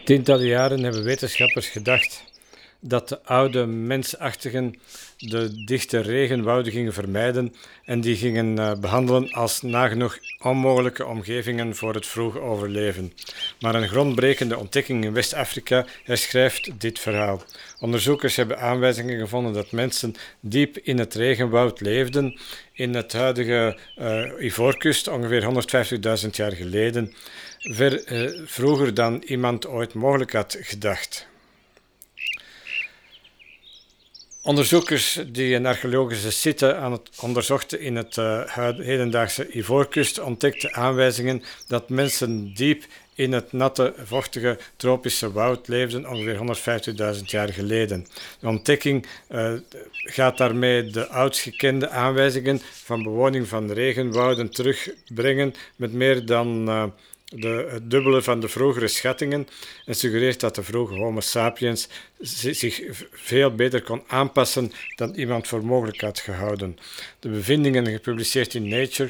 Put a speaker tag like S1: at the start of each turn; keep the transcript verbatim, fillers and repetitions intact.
S1: Tientallen jaren hebben wetenschappers gedacht dat de oude mensachtigen de dichte regenwouden gingen vermijden en die gingen uh, behandelen als nagenoeg onmogelijke omgevingen voor het vroege overleven. Maar een grondbrekende ontdekking in West-Afrika herschrijft dit verhaal. Onderzoekers hebben aanwijzingen gevonden dat mensen diep in het regenwoud leefden in het huidige uh, Ivoorkust, ongeveer honderdvijftigduizend jaar geleden, ver uh, vroeger dan iemand ooit mogelijk had gedacht. Onderzoekers die een archeologische site aan het onderzochten in het uh, hedendaagse Ivoorkust ontdekten aanwijzingen dat mensen diep in het natte, vochtige, tropische woud leefden ongeveer honderdvijftigduizend jaar geleden. De ontdekking uh, gaat daarmee de oudst gekende aanwijzingen van bewoning van regenwouden terugbrengen met meer dan uh, de, het dubbele van de vroegere schattingen en suggereert dat de vroege Homo sapiens zich veel beter kon aanpassen dan iemand voor mogelijk had gehouden. De bevindingen, gepubliceerd in Nature,